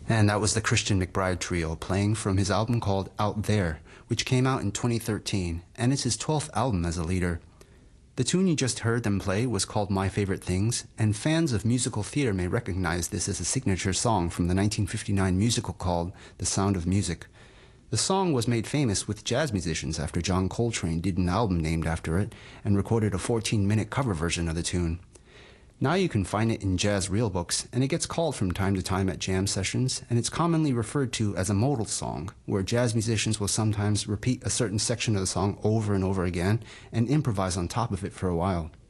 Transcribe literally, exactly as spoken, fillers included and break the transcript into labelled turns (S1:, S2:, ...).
S1: And that was the Christian McBride Trio playing from his album called Out There, which came out in twenty thirteen, and it's his twelfth album as a leader. The tune you just heard them play was called My Favorite Things, and fans of musical theater may recognize this as a signature song from the nineteen fifty-nine musical called The Sound of Music. The song was made famous with jazz musicians after John Coltrane did an album named after it and recorded a fourteen-minute cover version of the tune. Now you can find it in jazz reel books, and it gets called from time to time at jam sessions, and it's commonly referred to as a modal song, where jazz musicians will sometimes repeat a certain section of the song over and over again and improvise on top of it for a while.